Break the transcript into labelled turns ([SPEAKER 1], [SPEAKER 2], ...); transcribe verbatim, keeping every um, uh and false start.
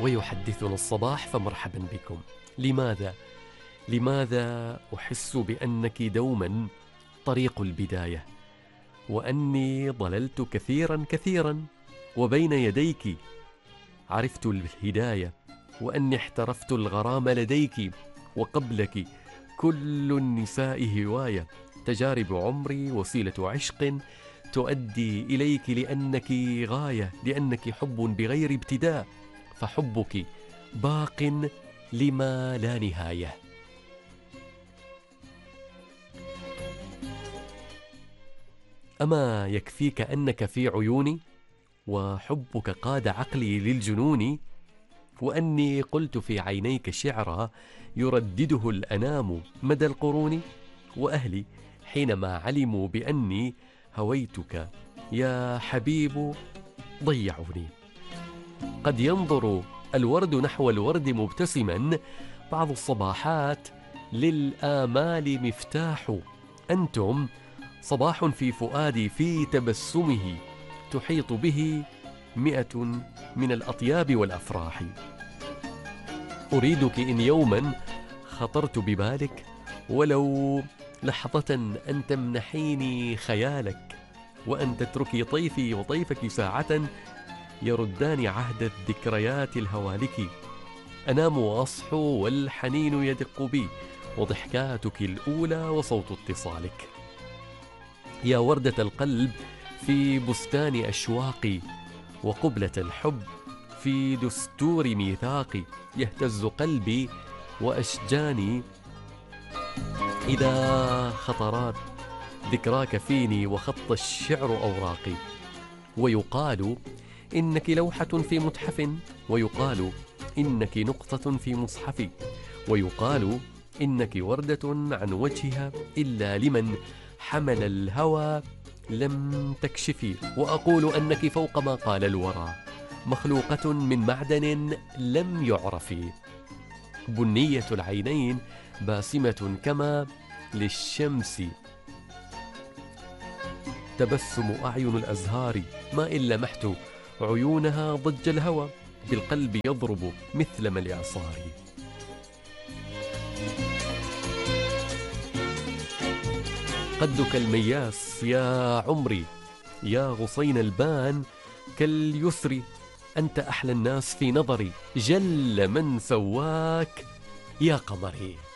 [SPEAKER 1] ويحدثنا الصباح، فمرحبا بكم. لماذا؟ لماذا أحس بأنك دوما طريق البداية، وأني ضللت كثيرا كثيرا، وبين يديك عرفت الهداية، وأني احترفت الغرام لديك، وقبلك كل النساء هواية. تجارب عمري وسيلة عشق تؤدي إليك، لأنك غاية، لأنك حب بغير ابتداء، فحبك باق لما لا نهاية. أما يكفيك أنك في عيوني، وحبك قاد عقلي للجنون، وأني قلت في عينيك شعرا يردده الأنام مدى القرون، وأهلي حينما علموا بأني هويتك يا حبيب ضيعوني. قد ينظر الورد نحو الورد مبتسما، بعض الصباحات للآمال مفتاح. أنتم صباح في فؤادي، في تبسمه تحيط به مئة من الأطياب والأفراح. أريدك إن يوما خطرت ببالك، ولو لحظة أن تمنحيني خيالك، وأن تتركي طيفي وطيفك ساعة يردان عهد الذكريات الهوالك. أنام وأصحو والحنين يدق بي، وضحكاتك الأولى وصوت اتصالك. يا وردة القلب في بستان أشواقي، وقبلة الحب في دستور ميثاقي. يهتز قلبي وأشجاني إذا خطرات ذكراك فيني، وخط الشعر أوراقي. ويقال إنك لوحة في متحف، ويقال إنك نقطة في مصحف، ويقال إنك وردة عن وجهها إلا لمن حمل الهوى لم تكشفي. وأقول أنك فوق ما قال الورى، مخلوقة من معدن لم يعرف. بنية العينين باسمة كما للشمس، تبسم أعين الأزهار، ما إن لمحت عيونها ضج الهوى، بالقلب يضرب مثل الإعصار. قدك المياس يا عمري، يا غصين البان كاليسر، أنت أحلى الناس في نظري، جل من سواك يا قمري.